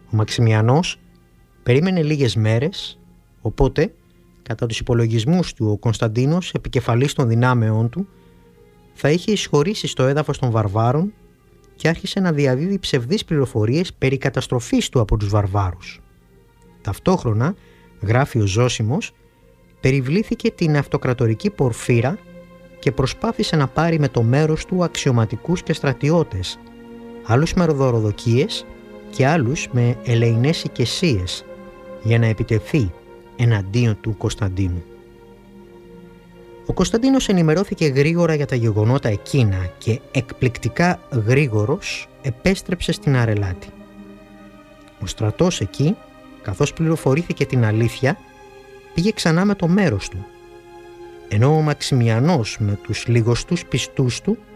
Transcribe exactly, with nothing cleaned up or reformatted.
Ο Μαξιμιανός περίμενε λίγες μέρες, οπότε κατά τους υπολογισμούς του ο Κωνσταντίνος, επικεφαλής των δυνάμεών του, θα είχε εισχωρήσει στο έδαφος των βαρβάρων και άρχισε να διαδίδει ψευδείς πληροφορίες περί καταστροφής του από τους βαρβάρους. Ταυτόχρονα, γράφει ο Ζώσιμος, περιβλήθηκε την αυτοκρατορική πορφύρα και προσπάθησε να πάρει με το μέρος του αξιωματικούς και στρατιώτες, άλλους με δωροδοκίες και άλλους με ελεηνές οικεσίες, για να επιτεθεί εναντίον του Κωνσταντίνου. Ο Κωνσταντίνος ενημερώθηκε γρήγορα για τα γεγονότα εκείνα και εκπληκτικά γρήγορος επέστρεψε στην Αρελάτη. Ο στρατός εκεί, καθώς πληροφορήθηκε την αλήθεια, πήγε ξανά με το μέρος του, ενώ ο Μαξιμιανός με τους λιγοστούς πιστούς του